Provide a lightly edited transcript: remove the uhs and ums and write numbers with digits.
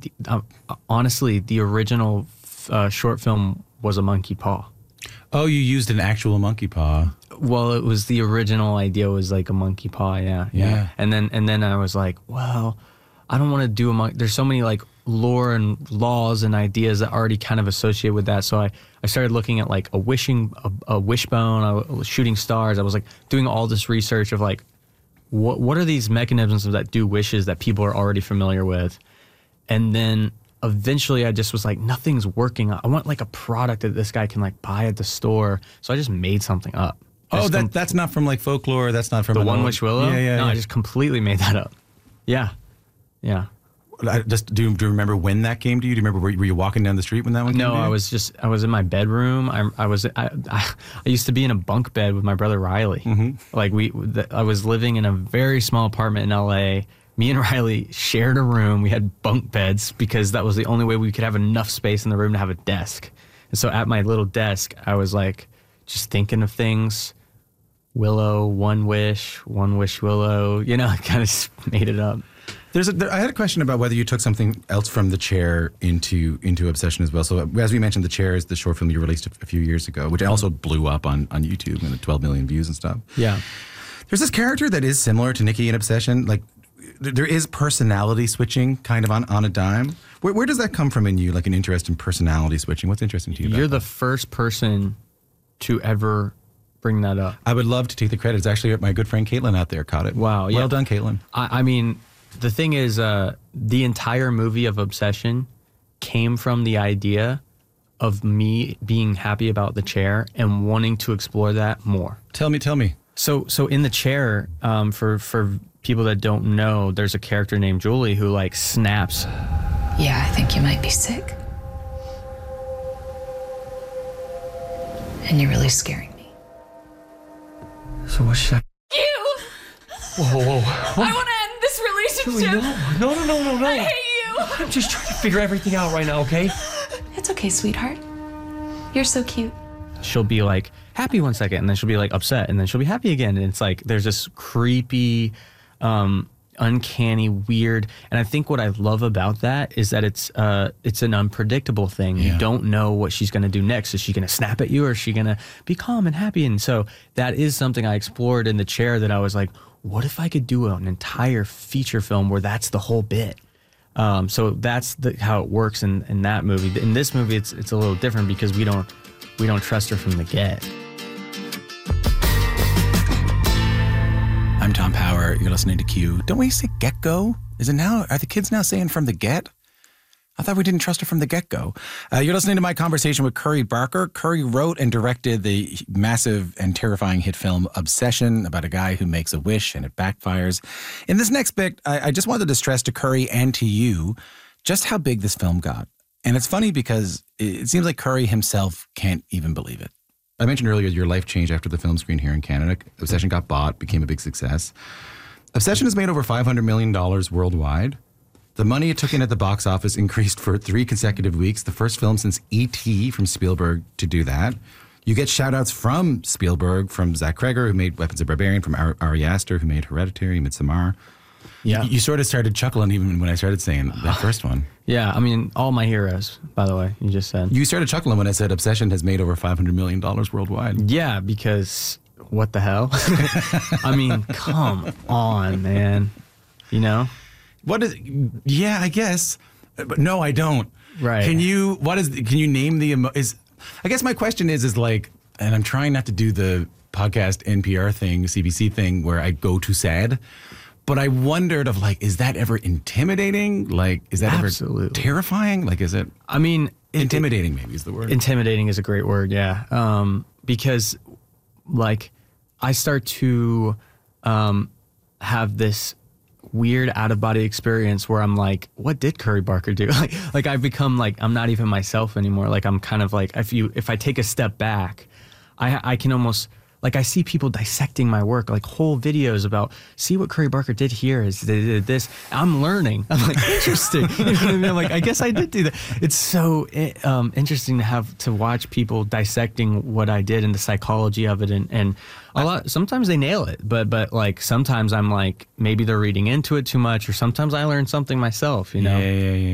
honestly, the original short film was a monkey paw. Oh, you used an actual monkey paw. Well, it was the original idea was like a monkey paw, yeah. And then I was like, well, I don't want to do a monkey. There's so many like lore and laws and ideas that already kind of associate with that. So I started looking at like a wishbone, shooting stars. I was like doing all this research of like, what are these mechanisms that do wishes that people are already familiar with? And then eventually I just was like, nothing's working. I want like a product that this guy can like buy at the store. So I just made something up. Oh, that's not from like folklore. That's not from the One Wish Willow. Yeah. I just completely made that up. Yeah. Do you remember when that came to you? Do you remember were you walking down the street when that one came to you? No, I was in my bedroom. I used to be in a bunk bed with my brother Riley. Mm-hmm. Like I was living in a very small apartment in LA. Me and Riley shared a room. We had bunk beds because that was the only way we could have enough space in the room to have a desk. And so at my little desk, I was like just thinking of things. Willow, One Wish Willow. I kind of made it up. I had a question about whether you took something else from The Chair into Obsession as well. So as we mentioned, The Chair is the short film you released a few years ago, which also blew up on YouTube and 12 million views and stuff. Yeah. There's this character that is similar to Nikki in Obsession. Like there is personality switching kind of on a dime. Where does that come from in you, like an interest in personality switching? What's interesting to you about You're the first person to ever bring that up. I would love to take the credit. It's actually my good friend Caitlin out there caught it. Wow. Yeah. Well done, Caitlin. I mean, the thing is, the entire movie of Obsession came from the idea of me being happy about The Chair and wanting to explore that more. Tell me. So in The Chair, for people that don't know, there's a character named Julie who like snaps. Yeah, I think you might be sick. And you're really scaring me. So what's that? You! Whoa. I want to end this relationship. No. I hate you. I'm just trying to figure everything out right now, okay? It's okay, sweetheart. You're so cute. She'll be like happy one second, and then she'll be like upset, and then she'll be happy again. And it's like there's this creepy, uncanny, weird. And I think what I love about that is that it's an unpredictable thing. Yeah. You don't know what she's going to do next. Is she going to snap at you, or is she going to be calm and happy? And so that is something I explored in The Chair, that I was like, what if I could do an entire feature film where that's the whole bit? So that's how it works in that movie. In this movie, it's a little different because we don't trust her from the get. I'm Tom Power. You're listening to Q. Don't we say get-go? Is it now? Are the kids now saying from the get? I thought we didn't trust her from the get-go. You're listening to my conversation with Curry Barker. Curry wrote and directed the massive and terrifying hit film Obsession, about a guy who makes a wish and it backfires. In this next bit, I just wanted to stress to Curry and to you just how big this film got. And it's funny because it seems like Curry himself can't even believe it. I mentioned earlier your life changed after the film screen here in Canada. Obsession got bought, became a big success. Obsession has made over $500 million worldwide. The money it took in at the box office increased for 3 consecutive weeks, the first film since E.T. from Spielberg to do that. You get shout-outs from Spielberg, from Zach Cregger, who made Weapons of Barbarian, from Ari Aster, who made Hereditary, Midsommar. Yeah. You sort of started chuckling even when I started saying that first one. Yeah, I mean, all my heroes, by the way, you just said. You started chuckling when I said Obsession has made over $500 million worldwide. Yeah, because what the hell? I mean, come on, man. You know? Yeah, I guess. But no, I don't. Right. Can you name I guess my question is like, and I'm trying not to do the podcast NPR thing, CBC thing, where I go too sad. But I wondered is that ever intimidating? Like, is that Absolutely. ever terrifying? Like, is it? I mean, intimidating maybe is the word. Intimidating is a great word, yeah. Because, like, I start to have this weird out-of-body experience where I'm like, what did Curry Barker do? Like I've become like, I'm not even myself anymore. Like, I'm kind of like, if I take a step back, I can almost... Like, I see people dissecting my work, like whole videos about, see what Curry Barker did here, is they did this. I'm learning. I'm like, interesting. You know what I mean? I'm like, I guess I did do that. It's so interesting to watch people dissecting what I did and the psychology of it. And sometimes they nail it, but like sometimes I'm like, maybe they're reading into it too much, or sometimes I learn something myself, you know? Yeah.